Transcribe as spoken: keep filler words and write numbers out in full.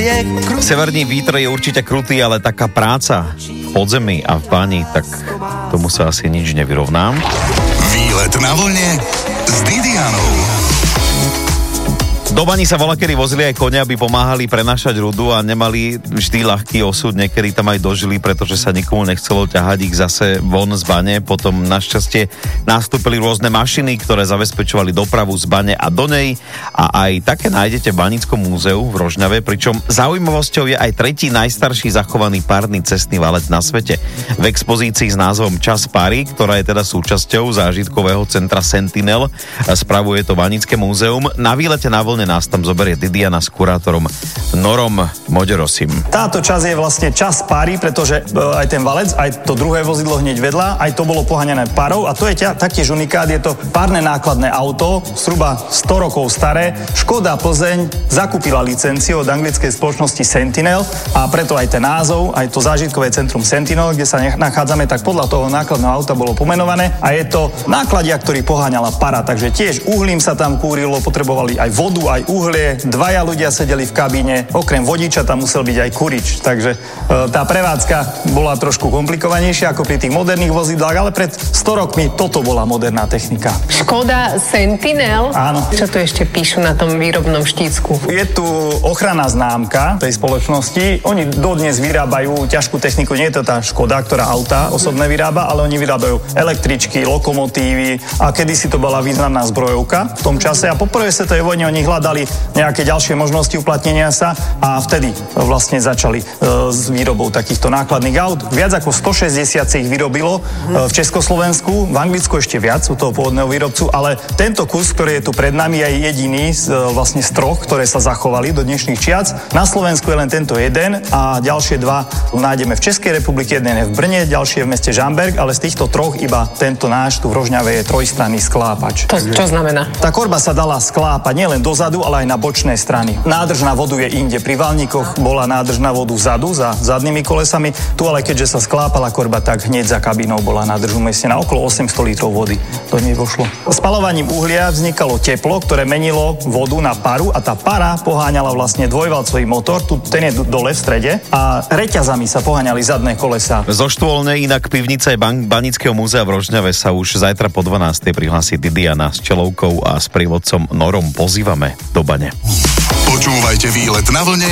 je krutý. Severný vítr je určite krutý, ale taká práca v podzemí a v bani, tak tomu sa asi nič nevyrovná. Výlet na vlne s Didianou. Do bani sa voľakedy vozili aj kone, aby pomáhali prenášať rudu a nemali vždy ľahký osud, niekedy tam aj dožili, pretože sa nikomu nechcelo ťahať ich zase von z bane. Potom našťastie nastúpili rôzne mašiny, ktoré zabezpečovali dopravu z bane a do nej, a aj také nájdete v Baníckom múzeu v Rožňave, pričom zaujímavosťou je aj tretí najstarší zachovaný párny cestný valec na svete. V expozícii s názvom Čas páry, ktorá je teda súčasťou zážitkového centra Sentinel, spravuje to Banícke múzeum. Na výlete na vlne nás tam zoberie Didiana s kurátorom Norom Moderosim. Táto časť je vlastne čas páry, pretože aj ten valec, aj to druhé vozidlo hneď vedľa, aj to bolo poháňané parou, a to je ťa, taktiež unikát, je to párne nákladné auto, zhruba sto rokov staré. Škoda Plzeň zakúpila licenciu od anglickej spoločnosti Sentinel, a preto aj ten názov, aj to zážitkové centrum Sentinel, kde sa nachádzame, tak podľa toho nákladného auta bolo pomenované, a je to nákladia, ktorý poháňala para, takže tiež uhlím sa tam kúrilo, potrebovali aj vodu, aj uhlie, dvaja ľudia sedeli v kabíne, okrem vodiča tam musel byť aj kurič, takže e, tá prevádzka bola trošku komplikovanejšia ako pri tých moderných vozidlách, ale pred sto rokmi toto bola moderná technika. Škoda Sentinel? Áno. Čo tu ešte píšu na tom výrobnom štítku? Je tu ochranná známka tej spoločnosti, oni dodnes vyrábajú ťažkú techniku, nie je to tá Škoda, ktorá auta osobné vyrába, ale oni vyrábajú električky, lokomotívy, a kedysi to bola významná zbrojovka v tom čase, a po prvej svetovej vojne oni hľadali nejaké ďalšie možnosti uplatnenia sa, a vtedy vlastne začali e, s výrobou takýchto nákladných aut. Viac ako stošesťdesiat ich vyrobilo e, v Československu, v Anglicku ešte viac u toho pôvodného výrobcu, ale tento kus, ktorý je tu pred nami, je jediný z, e, vlastne z troch, ktoré sa zachovali do dnešných čias. Na Slovensku je len tento jeden, a ďalšie dva nájdeme v Českej republike, jeden je v Brne, ďalší je v meste Žamberk, ale z týchto troch iba tento náš tu v Rožňave je trojstranný sklápač. To čo znamená? Tá korba sa dala sklápať nielen dozadu, ale aj na bočné strany. Nádrž na vodu je inde. Pri Valníkoch bola nádrž na vodu vzadu, za zadnými kolesami. Tu ale keďže sa sklápala korba, tak hneď za kabínou bola nádrž umiestnená. Okolo osemsto litrov vody do nej vošlo. Spalovaním uhlia vznikalo teplo, ktoré menilo vodu na paru, a tá para poháňala vlastne dvojvalcový motor, tu ten je dole v strede, a reťazami sa poháňali zadné kolesá. Zo Štôlne inak pivnice Ban- Baníckeho múzea v Rožňave sa už zajtra po dvanástej prihlási Didiana s čelovkou a s prievodcom Norom. Pozývame do bane. Počúvajte Výlet na vlne